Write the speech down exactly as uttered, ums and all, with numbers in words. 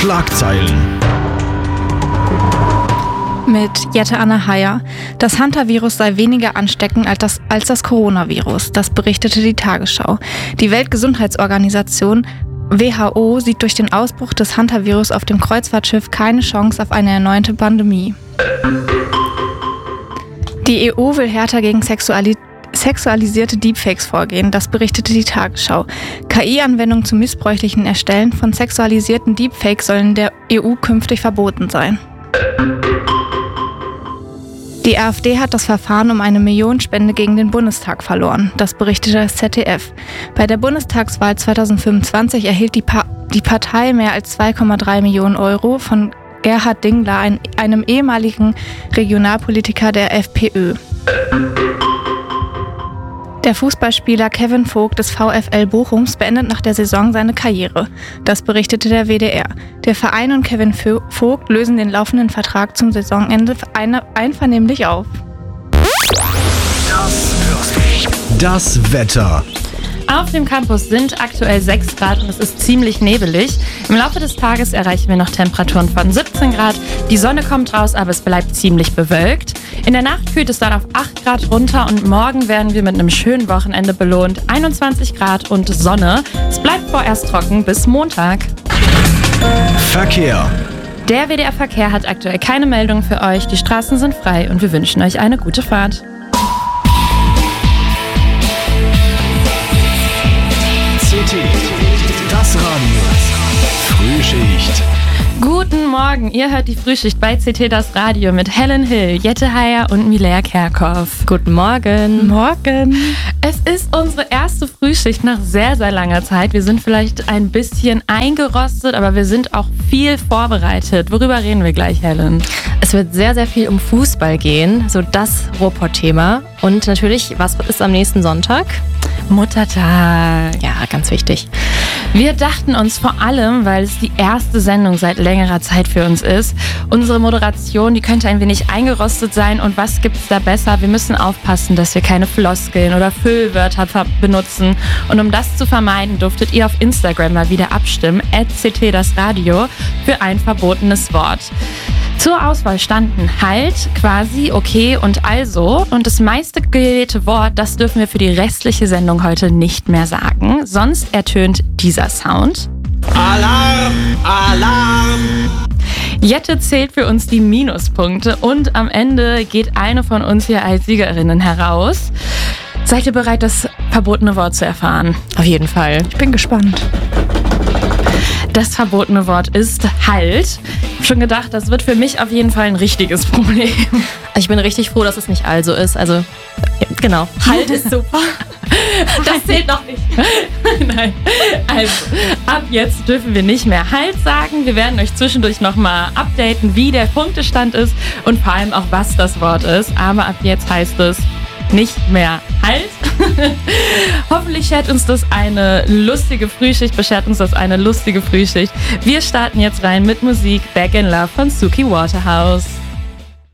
Schlagzeilen. Mit Jette Anne Heyer. Das Hantavirus sei weniger ansteckend als das, als das Coronavirus. Das berichtete die Tagesschau. Die Weltgesundheitsorganisation W H O sieht durch den Ausbruch des Hantavirus auf dem Kreuzfahrtschiff keine Chance auf eine erneute Pandemie. Die E U will härter gegen Sexualität sexualisierte Deepfakes vorgehen, das berichtete die Tagesschau. K I-Anwendungen zum missbräuchlichen Erstellen von sexualisierten Deepfakes sollen in der E U künftig verboten sein. Die AfD hat das Verfahren um eine Millionenspende gegen den Bundestag verloren, das berichtete das Z D F. Bei der Bundestagswahl zweitausendfünfundzwanzig erhielt die, pa- die Partei mehr als zwei Komma drei Millionen Euro von Gerhard Dingler, ein, einem ehemaligen Regionalpolitiker der FPÖ. Der Fußballspieler Kevin Vogt des VfL Bochums beendet nach der Saison seine Karriere. Das berichtete der W D R. Der Verein und Kevin Vogt lösen den laufenden Vertrag zum Saisonende einvernehmlich auf. Das Wetter. Auf dem Campus sind aktuell sechs Grad und es ist ziemlich nebelig. Im Laufe des Tages erreichen wir noch Temperaturen von siebzehn Grad. Die Sonne kommt raus, aber es bleibt ziemlich bewölkt. In der Nacht kühlt es dann auf acht Grad runter und morgen werden wir mit einem schönen Wochenende belohnt. einundzwanzig Grad und Sonne. Es bleibt vorerst trocken bis Montag. Verkehr. Der W D R-Verkehr hat aktuell keine Meldung für euch. Die Straßen sind frei und wir wünschen euch eine gute Fahrt. C T, das Radio. Frühschicht. Guten Morgen, ihr hört die Frühschicht bei C T das Radio mit Helen Hill, Jette Heyer und Milea Kerkhoff. Guten Morgen. Morgen. Es ist unsere erste Frühschicht nach sehr, sehr langer Zeit. Wir sind vielleicht ein bisschen eingerostet, aber wir sind auch viel vorbereitet. Worüber reden wir gleich, Helen? Es wird sehr, sehr viel um Fußball gehen, so das Ruhrpott-Thema. Und natürlich, was ist am nächsten Sonntag? Muttertag. Ja, ganz wichtig. Wir dachten uns vor allem, weil es die erste Sendung seit längerer Zeit für uns ist, unsere Moderation, die könnte ein wenig eingerostet sein. Und was gibt's da besser? Wir müssen aufpassen, dass wir keine Floskeln oder Füllwörter benutzen. Und um das zu vermeiden, durftet ihr auf Instagram mal wieder abstimmen, at C T das Radio, für ein verbotenes Wort. Zur Auswahl standen halt, quasi, okay und also. Und das meiste gewählte Wort, das dürfen wir für die restliche Sendung heute nicht mehr sagen. Sonst ertönt dieser Sound. Alarm! Alarm! Jette zählt für uns die Minuspunkte und am Ende geht eine von uns hier als Siegerinnen heraus. Seid ihr bereit, das verbotene Wort zu erfahren? Auf jeden Fall. Ich bin gespannt. Das verbotene Wort ist halt. Ich habe schon gedacht, das wird für mich auf jeden Fall ein richtiges Problem. Ich bin richtig froh, dass es nicht also ist. Also, genau. Halt ist super. Das zählt noch nicht. Nein. Also, ab jetzt dürfen wir nicht mehr Halt sagen. Wir werden euch zwischendurch nochmal updaten, wie der Punktestand ist und vor allem auch, was das Wort ist. Aber ab jetzt heißt es nicht mehr Halt. Hoffentlich beschert uns das eine lustige Frühschicht, beschert uns das eine lustige Frühschicht. Wir starten jetzt rein mit Musik Back in Love von Suki Waterhouse.